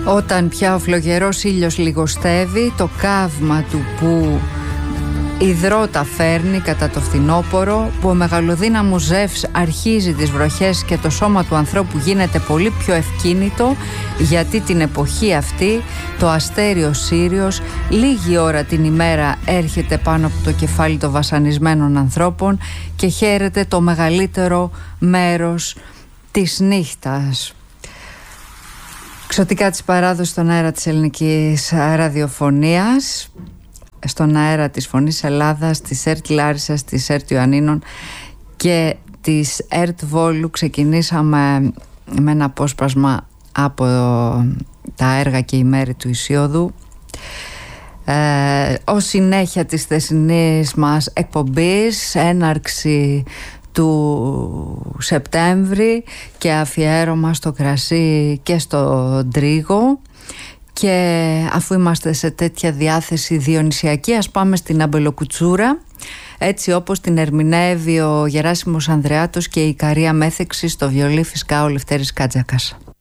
Όταν πια ο φλογερός ήλιος λιγοστεύει, το καύμα του που υδρότα φέρνει κατά το φθινόπωρο, που ο μεγαλοδύναμος Ζεύς αρχίζει τις βροχές και το σώμα του ανθρώπου γίνεται πολύ πιο ευκίνητο, γιατί την εποχή αυτή το αστέριο Σύριος λίγη ώρα την ημέρα έρχεται πάνω από το κεφάλι των βασανισμένων ανθρώπων και χαίρεται το μεγαλύτερο μέρος της νύχτας. Ξωτικά της παράδοσης στον αέρα της ελληνικής ραδιοφωνίας, στον αέρα της Φωνής Ελλάδας, της ΕΡΤ Λάρισσας, της ΕΡΤ Ιωαννίνων και της ΕΡΤ Βόλου. Ξεκινήσαμε με ένα απόσπασμα από τα έργα και η μέρη του Ησιώδου, ως συνέχεια της χθεσινής μας εκπομπής, έναρξη του Σεπτέμβρη και αφιέρωμα στο κρασί και στο τρίγο. Και αφού είμαστε σε τέτοια διάθεση διονυσιακή, ας πάμε στην αμπελοκουτσούρα, έτσι όπως την ερμηνεύει ο Γεράσιμος Ανδρεάτος και η Ικαρία Μέθεξη, στο βιολί φυσικά ο Λευτέρης Κάτζακας.